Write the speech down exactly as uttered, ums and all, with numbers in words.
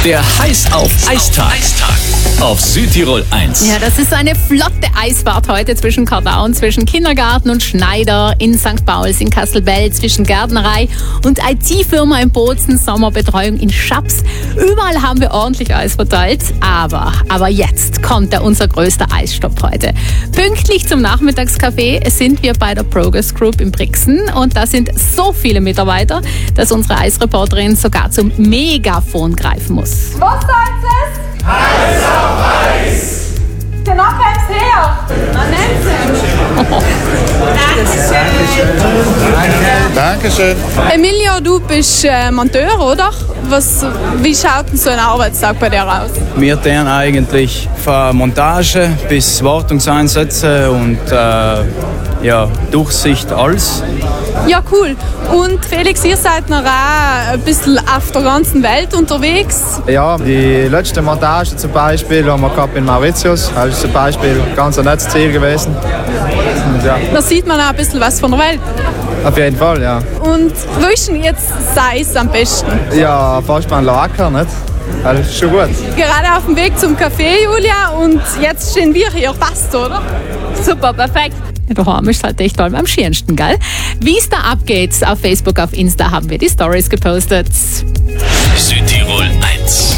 Der Heiß auf Eistag. Auf Südtirol eins. Ja, das ist eine flotte Eisfahrt heute zwischen Kardaun, zwischen Kindergarten und Schneider, in Sankt Pauls, in Kastelbell, zwischen Gärtnerei und I T-Firma in Bozen, Sommerbetreuung in Schaps. Überall haben wir ordentlich Eis verteilt. Aber, aber jetzt kommt der unser größter Eisstopp heute. Pünktlich zum Nachmittagskaffee sind wir bei der Progress Group in Brixen. Und da sind so viele Mitarbeiter, dass unsere Eisreporterin sogar zum Megafon greifen muss. Was sagt es? Heiß auf Eis! Der nachher her! Man nennt Dankeschön. Dankeschön. Emilio, du bist äh, Monteur, oder? Was, wie schaut denn so ein Arbeitstag bei dir aus? Wir tun eigentlich von Montage bis Wartungseinsätze und äh, ja, Durchsicht, alles. Ja, cool. Und Felix, ihr seid noch auch ein bisschen auf der ganzen Welt unterwegs. Ja, die letzte Montage zum Beispiel haben wir gehabt in Mauritius. Das ist zum Beispiel ganz ein nettes Ziel gewesen. Und ja, Da sieht man auch ein bisschen was von der Welt. auf jeden Fall, ja. Und wo ist denn jetzt das Eis am besten? Ja, fast beim Lager, nicht? Das ist schon gut. Gerade auf dem Weg zum Café, Julia, und jetzt stehen wir hier. Passt, oder? Super, perfekt. Ja, daheim ist halt echt toll am schönsten, gell? Wie es da abgeht, auf Facebook, auf Insta haben wir die Stories gepostet. Südtirol eins.